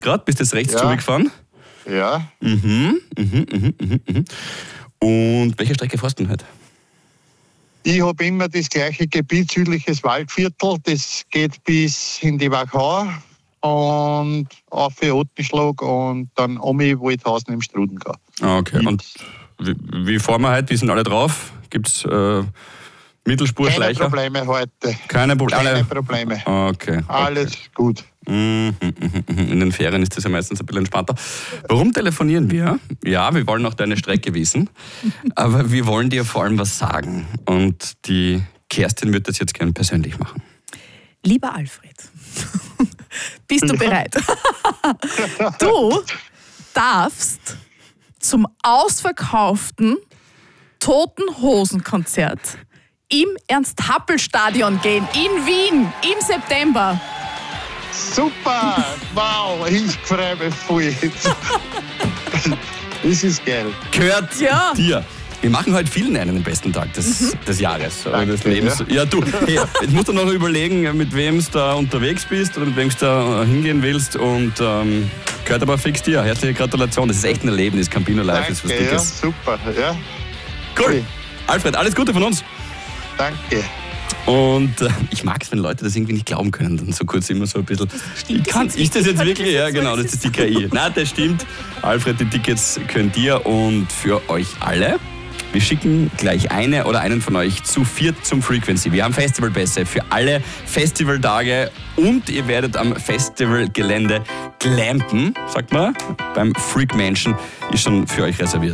Gerade bist du jetzt rechts zurückgefahren? Ja. Und welche Strecke fährst du denn heute? Ich habe immer das gleiche Gebiet, südliches Waldviertel. Das geht bis in die Wachau und auf für Ottenschlag und dann Waldhausen im Struden gehen. Okay. Und wie fahren wir heute? Wie sind alle drauf? Gibt es Mittelspurschleicher? Keine Probleme heute. Keine Keine Probleme. Okay. Alles gut. In den Ferien ist das ja meistens ein bisschen entspannter. Warum telefonieren wir? Ja, wir wollen auch deine Strecke wissen, aber wir wollen dir vor allem was sagen. Und die Kerstin wird das jetzt gerne persönlich machen. Lieber Alfred, bist du bereit? Du darfst zum ausverkauften Toten-Hosen-Konzert im Ernst-Happel-Stadion gehen in Wien im September. Super! Wow, ich freue mich voll. Das ist geil. Gehört dir. Wir machen heute vielen einen besten Tag des Jahres. Danke, des Lebens. Ja, du, hey, jetzt musst du noch überlegen, mit wem du da unterwegs bist oder mit wem du da hingehen willst. Und gehört aber fix dir. Herzliche Gratulation. Das ist echt ein Erlebnis. Campino Live ist was Dickes. Ja, super. Ja. Cool. Alfred, alles Gute von uns. Danke. Und ich mag es, wenn Leute das irgendwie nicht glauben können, dann so kurz immer so ein bisschen. Ist das jetzt wirklich? Ja, genau, das ist die KI. Nein, das stimmt. Alfred, die Tickets könnt ihr und für euch alle. Wir schicken gleich eine oder einen von euch zu viert zum Frequency. Wir haben Festivalpässe für alle Festivaltage und ihr werdet am Festivalgelände glampen, sagt man, beim Freak Mansion ist schon für euch reserviert.